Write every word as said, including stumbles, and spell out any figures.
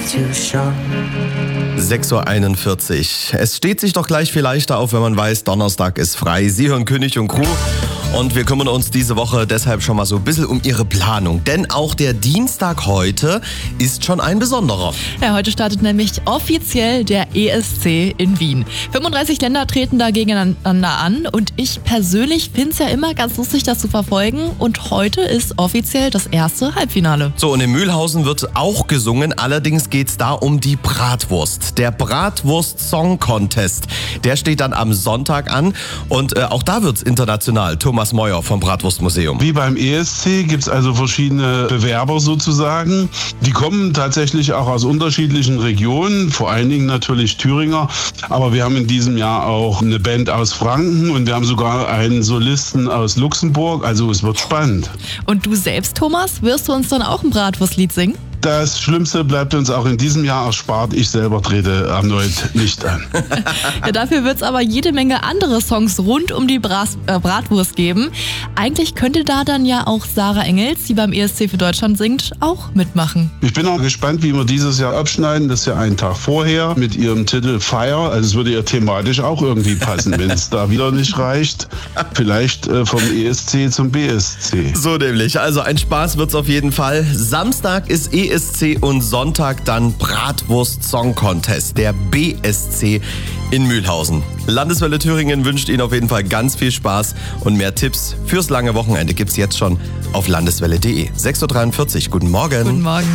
sechs Uhr einundvierzig. Es steht sich doch gleich viel leichter auf, wenn man weiß, Donnerstag ist frei. Sie hören König und Crew. Und wir kümmern uns diese Woche deshalb schon mal so ein bisschen um Ihre Planung. Denn auch der Dienstag heute ist schon ein besonderer. Ja, heute startet nämlich offiziell der E S C in Wien. fünfunddreißig Länder treten da gegeneinander an. Und ich persönlich finde es ja immer ganz lustig, das zu verfolgen. Und heute ist offiziell das erste Halbfinale. So, und in Mühlhausen wird auch gesungen. Allerdings geht es da um die Bratwurst. Der Bratwurst Song Contest. Der steht dann am Sonntag an. Und äh, auch da wird es international. Thomas Meuer vom Bratwurstmuseum. Wie beim E S C gibt es also verschiedene Bewerber sozusagen. Die kommen tatsächlich auch aus unterschiedlichen Regionen, vor allen Dingen natürlich Thüringer. Aber wir haben in diesem Jahr auch eine Band aus Franken und wir haben sogar einen Solisten aus Luxemburg. Also es wird spannend. Und du selbst, Thomas, wirst du uns dann auch ein Bratwurstlied singen? Das Schlimmste bleibt uns auch in diesem Jahr erspart. Ich selber trete erneut nicht an. Ja, dafür wird es aber jede Menge andere Songs rund um die Bras- äh, Bratwurst geben. Eigentlich könnte da dann ja auch Sarah Engels, die beim E S C für Deutschland singt, auch mitmachen. Ich bin auch gespannt, wie wir dieses Jahr abschneiden. Das ist ja einen Tag vorher mit ihrem Titel Fire. Also es würde ja thematisch auch irgendwie passen, wenn es da wieder nicht reicht. Vielleicht äh, vom E S C zum B S C. So nämlich. Also ein Spaß wird's auf jeden Fall. Samstag ist E S C und Sonntag dann Bratwurst Song Contest, der B S C in Mühlhausen. Landeswelle Thüringen wünscht Ihnen auf jeden Fall ganz viel Spaß und mehr Tipps fürs lange Wochenende gibt's jetzt schon auf landeswelle punkt de. sechs Uhr dreiundvierzig. Guten Morgen. Guten Morgen.